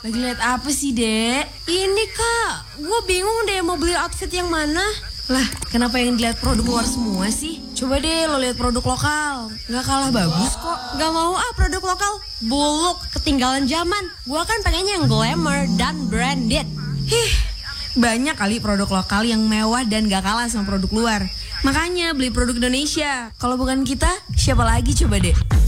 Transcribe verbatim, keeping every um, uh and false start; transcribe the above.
Lagi lihat apa sih, Dek? Ini, Kak. Gue bingung deh mau beli outfit yang mana. Lah, kenapa yang dilihat produk luar semua sih? Coba deh lo lihat produk lokal. Nggak kalah bagus kok. Nggak mau ah produk lokal. Buluk, ketinggalan zaman. Gue kan pengennya yang glamour dan branded. Hih, banyak kali produk lokal yang mewah dan gak kalah sama produk luar. Makanya beli produk Indonesia. Kalau bukan kita, siapa lagi coba deh?